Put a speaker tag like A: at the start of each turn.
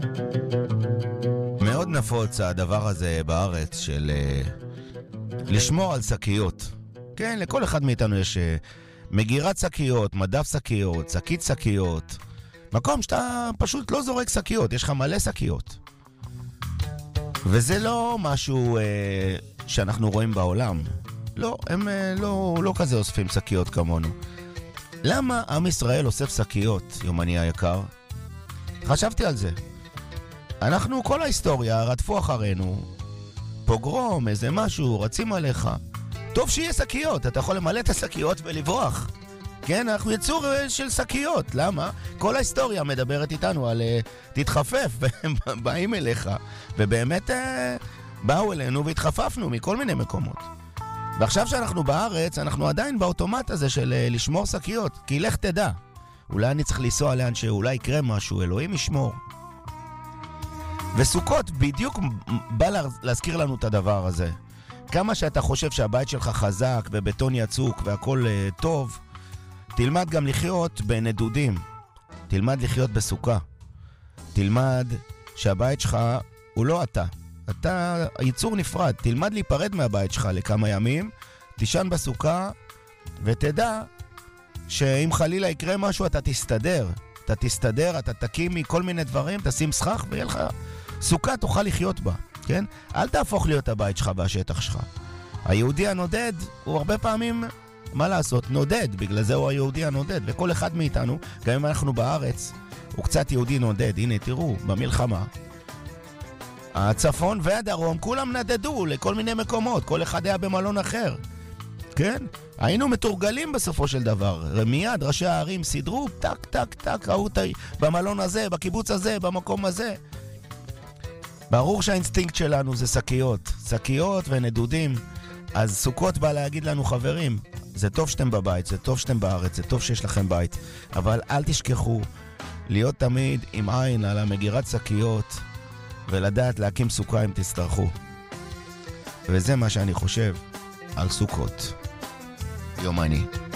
A: מאוד נפוץ הדבר הזה בארץ של לשמור על שקיות. כן, לכל אחד מאיתנו יש מגירת שקיות, מדף שקיות, שקית שקיות. מקום שאתה פשוט לא זורק שקיות, יש לך מלא שקיות. וזה לא משהו שאנחנו רואים בעולם. לא, הם לא כזה אוספים שקיות כמונו. למה עם ישראל אוסף שקיות, יומני היקר? חשבתי על זה. אנחנו כל ההיסטוריה רדפו אחרינו, פוגרום, איזה משהו, רצים עליך. טוב שיהיה שקיות, אתה יכול למלא את השקיות ולברוח. כן, אנחנו יצור של שקיות. למה? כל ההיסטוריה מדברת איתנו על תתחפף, והם באים אליך. ובאמת באו אלינו והתחפפנו מכל מיני מקומות. ועכשיו שאנחנו בארץ, אנחנו עדיין באוטומט הזה של לשמור שקיות. כי לך תדע, אולי אני צריך לנסוע לאן שאולי יקרה משהו, אלוהים ישמור. וסוכות בדיוק בא להזכיר לנו את הדבר הזה. כמה שאתה חושב שהבית שלך חזק ובטון יצוק והכל טוב, תלמד גם לחיות בנדודים. תלמד לחיות בסוכה. תלמד שהבית שלך הוא לא אתה. אתה ייצור נפרד. תלמד להיפרד מהבית שלך לכמה ימים, תישן בסוכה ותדע שאם חלילה יקרה משהו אתה תסתדר. אתה תסתדר, אתה תקים מכל מיני דברים, תשים סכך ויהיה לך סוכה, תוכל לחיות בה. כן? אל תהפוך להיות הבית שלך והשטח שלך. היהודי הנודד הוא הרבה פעמים, מה לעשות? נודד, בגלל זה הוא היהודי הנודד. וכל אחד מאיתנו, גם אם אנחנו בארץ, הוא קצת יהודי נודד. הנה, תראו, במלחמה, הצפון והדרום, כולם נדדו לכל מיני מקומות. כל אחד היה במלון אחר. כן? היינו מתורגלים בסופו של דבר. מיד ראשי הערים סידרו, טק, טק, טק, ראו במלון הזה, בקיבוץ הזה, במקום הזה. ברור שהאינסטינקט שלנו זה שקיות. שקיות ונדודים. אז סוכות בא להגיד לנו, חברים, זה טוב שאתם בבית, זה טוב שאתם בארץ, זה טוב שיש לכם בית. אבל אל תשכחו להיות תמיד עם עין על המגירת שקיות, ולדעת להקים סוכה אם תצטרכו. וזה מה שאני חושב על סוכות. יומני.